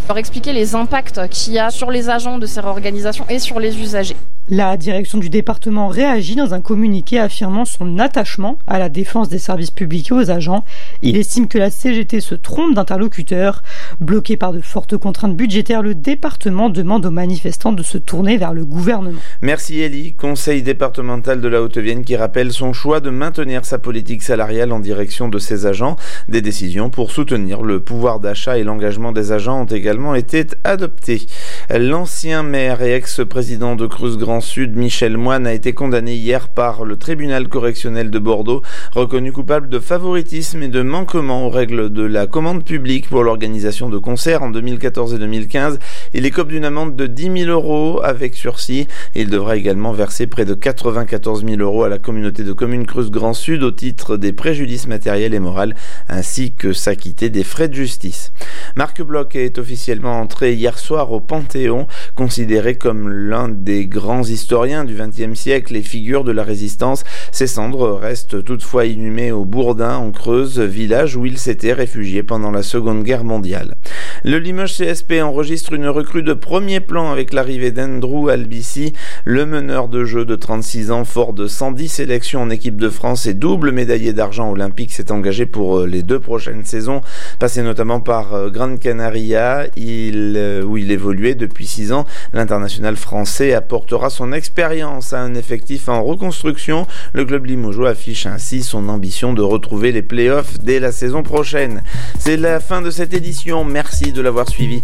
Leur expliquer les impacts qu'il y a sur les agents de ces réorganisations et sur les usagers. La direction du département réagit dans un communiqué affirmant son attachement à la défense des services publics et aux agents. Il estime que la CGT se trompe d'interlocuteur. Bloqué par de fortes contraintes budgétaires, le département demande aux manifestants de se tourner vers le gouvernement. Merci Elie, conseil départemental de la Haute-Vienne qui rappelle son choix de maintenir sa politique salariale en direction de ses agents. Des décisions pour soutenir le pouvoir d'achat et l'engagement des agents ont également été adoptées. L'ancien maire et ex-président de Creuse-Grand Sud, Michel Moine, a été condamné hier par le tribunal correctionnel de Bordeaux, reconnu coupable de favoritisme et de manquement aux règles de la commande publique pour l'organisation de concerts en 2014 et 2015. Il écope d'une amende de 10 000 € avec sursis. Il devra également verser près de 94 000 € à la communauté de communes Creuse-Grand Sud au titre des préjudices matériels et moraux, ainsi que s'acquitter des frais de justice. Marc Bloch est officiellement entré hier soir au Panthéon, considéré comme l'un des grands historiens du XXe siècle et figure de la résistance. Ses cendres restent toutefois inhumées au Bourdin en Creuse, village où il s'était réfugié pendant la Seconde Guerre mondiale. Le Limoges CSP enregistre une recrue de premier plan avec l'arrivée d'Andrew Albici. Le meneur de jeu de 36 ans, fort de 110 sélections en équipe de France et double médaillé d'argent olympique, s'est engagé pour les 2 prochaines saisons, passé notamment par Gran Canaria, où il évoluait depuis 6 ans. L'international français apportera son expérience à un effectif en reconstruction. Le club limogeois affiche ainsi son ambition de retrouver les playoffs dès la saison prochaine. C'est la fin de cette édition. Merci de l'avoir suivi.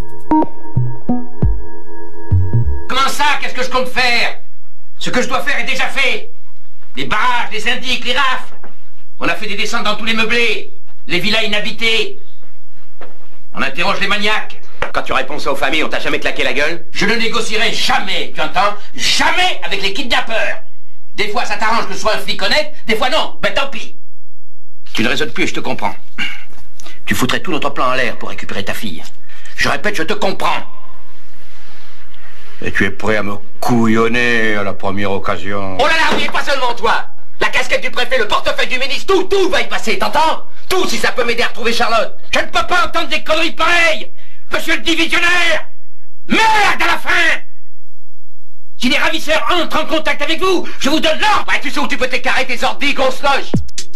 Comment ça? Qu'est-ce que je compte faire? Ce que je dois faire est déjà fait. Les barrages, les indiques, les rafles. On a fait des descentes dans tous les meublés, les villas inhabitées. On interroge les maniaques. Quand tu réponds ça aux familles, on t'a jamais claqué la gueule? Je ne négocierai jamais, tu entends? Jamais avec les kidnappeurs. Des fois ça t'arrange que je sois un flic honnête, des fois non, ben tant pis. Tu ne raisonnes plus, je te comprends. Tu foutrais tout notre plan en l'air pour récupérer ta fille. Je répète, je te comprends. Et tu es prêt à me couillonner à la première occasion. Oh là là, oui, pas seulement toi. La casquette du préfet, le portefeuille du ministre, tout va y passer, t'entends? Tout, si ça peut m'aider à retrouver Charlotte. Je ne peux pas entendre des conneries pareilles. Monsieur le divisionnaire! Merde à la fin! Si les ravisseurs entrent en contact avec vous, je vous donne l'ordre. Ouais, tu sais où tu peux t'écarrer tes ordres, grosse loge.